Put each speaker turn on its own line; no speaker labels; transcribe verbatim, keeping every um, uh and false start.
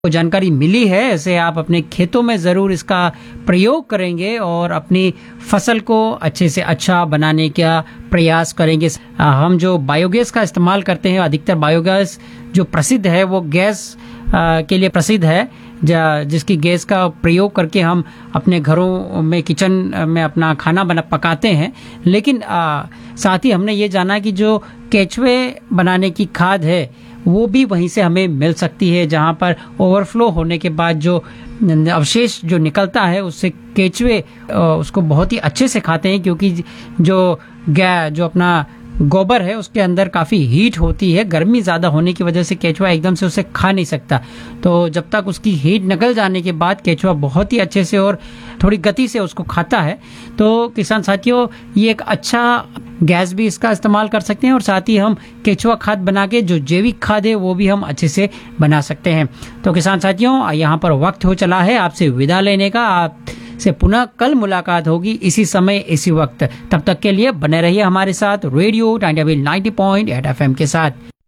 को जानकारी मिली है, ऐसे आप अपने खेतों में ज़रूर इसका प्रयोग करेंगे और अपनी फसल को अच्छे से अच्छा बनाने का प्रयास करेंगे। अ, हम जो बायोगैस का इस्तेमाल करते हैं, अधिकतर बायोगैस जो प्रसिद्ध है वो गैस अ, के लिए प्रसिद्ध है, जा- जिसकी गैस का प्रयोग करके हम अपने घरों में किचन में अपना खाना बना पकाते हैं। लेकिन अ, साथ ही हमने ये जाना कि जो केचुए बनाने की खाद है वो भी वहीं से हमें मिल सकती है, जहाँ पर ओवरफ्लो होने के बाद जो अवशेष जो निकलता है उससे केचुए अ, उसको बहुत ही अच्छे से खाते हैं, क्योंकि जो गै जो अपना गोबर है उसके अंदर काफ़ी हीट होती है। गर्मी ज़्यादा होने की वजह से केचुआ एकदम से उसे खा नहीं सकता, तो जब तक उसकी हीट निकल जाने के बाद केचुआ बहुत ही अच्छे से और थोड़ी गति से उसको खाता है। तो किसान साथियों, ये एक अच्छा गैस भी इसका इस्तेमाल कर सकते हैं और साथ ही हम केचुआ खाद बना के जो जैविक खाद है वो भी हम अच्छे से बना सकते हैं। तो किसान साथियों, यहाँ पर वक्त हो चला है आपसे विदा लेने का। आप से पुनः कल मुलाकात होगी इसी समय इसी वक्त। तब तक के लिए बने रहिए हमारे साथ radio time table ninety point eight F M के साथ।